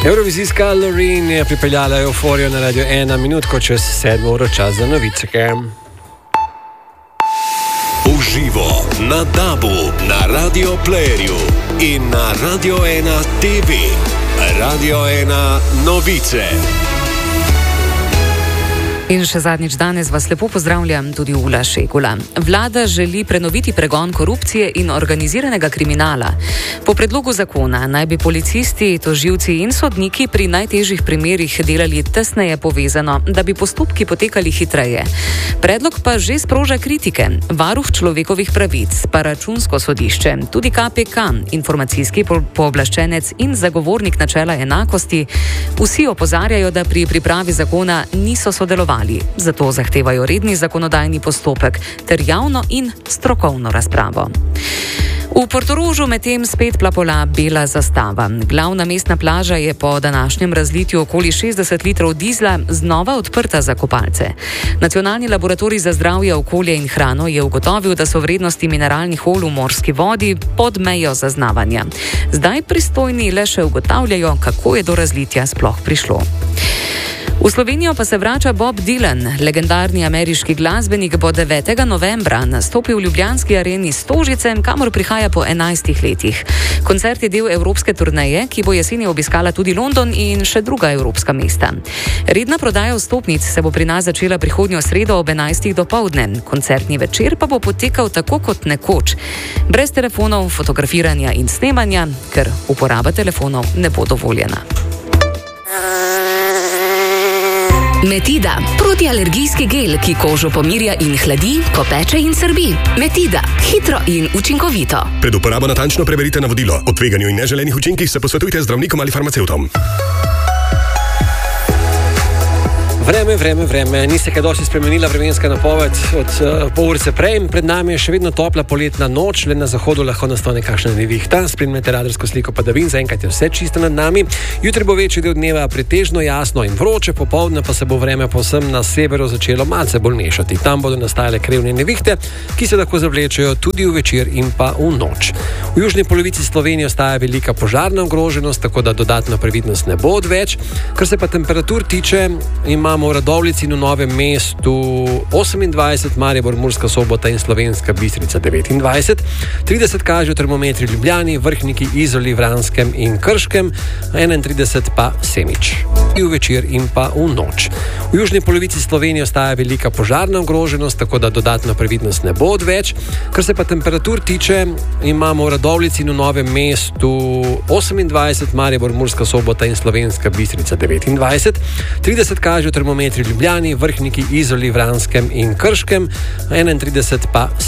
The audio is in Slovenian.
Eurovizijska Loreen je pripeljala euforijo na Radio 1 minutko čez 7 uro, čas za novice. Uživo na DAB-u, na Radio Playerju in na Radio 1 TV. Radio 1 novice. In še zadnjič danes vas lepo pozdravljam tudi Ula Šegula. Vlada želi prenoviti pregon korupcije in organiziranega kriminala. Po predlogu zakona naj bi policisti, tožilci in sodniki pri najtežjih primerih delali tesneje povezano, da bi postopki potekali hitreje. Predlog pa že sproža kritike. Varuh človekovih pravic, pa Računsko sodišče, tudi KPK, informacijski pooblaščenec in zagovornik načela enakosti, vsi opozarjajo, da pri pripravi zakona niso sodelovali. Zato zahtevajo redni zakonodajni postopek ter javno in strokovno razpravo. V Portorožu medtem spet plapola bela zastava. Glavna mestna plaža je po današnjem razlitju okoli 60 litrov dizla znova odprta za kopalce. Nacionalni laboratorij za zdravje, okolje in hrano je ugotovil, da so vrednosti mineralnih olj v morski vodi pod mejo zaznavanja. Zdaj pristojni le še ugotavljajo, kako je do razlitja sploh prišlo. V Slovenijo pa se vrača Bob Dylan. Legendarni ameriški glasbenik bo 9. novembra nastopil v ljubljanski areni Stožice, kamor prihaja po 11 letih. Koncert je del evropske turneje, ki bo jeseni obiskala tudi London in še druga evropska mesta. Redna prodaja vstopnic se bo pri nas začela prihodnjo sredo ob 11. dopoldne. Koncertni večer pa bo potekal tako kot nekoč. Brez telefonov, fotografiranja in snemanja, ker uporaba telefonov ne bo dovoljena. Metida, protialergijski gel, ki kožo pomirja in hladi, ko peče in srbi. Metida, hitro in učinkovito. Pred uporabo natančno preberite navodilo. O tveganju in neželenih učinkih se posvetujte z zdravnikom ali farmacevtom. Vreme. Ni se kaj dosti spremenila vremenska napoved od pol urice prej. Pred nami je še vedno topla poletna noč, le na zahodu lahko nastane kakšna nevihta. Spremljate radarsko sliko padavin, zaenkrat je vse čisto nad nami. Jutri bo večji del dneva pretežno jasno in vroče, popoldne pa se bo vreme povsem na severu začelo malce bolj mešati. Tam bodo nastajale krevne nevihte, ki se lahko zavlečejo tudi v večer in pa v noč. V južni polovici Slovenije ostaja velika požarna ogroženost, tako da dodatna previdnost ne bo odveč. Kar se pa temperatur tiče, imamo v Radovljici in v Novem mestu 28, Maribor, Murska Sobota in Slovenska Bistrica 29, 30 kažejo termometri v Ljubljani, Vrhniki, Izoli, Vranskem in Krškem, 31 pa Semič. V večer in pa v noč. V južni polovici Slovenije ostaja velika požarna ogroženost, tako da dodatna previdnost ne bo odveč. Kar se pa temperatur tiče, imamo v Radovljici in v Novem mestu 28, Maribor, Murska Sobota in Slovenska Bistrica 29, 30 kažejo termometri v Ljubljani, Vrhniki, Izoli, Vranskem in Krškem, 31 pa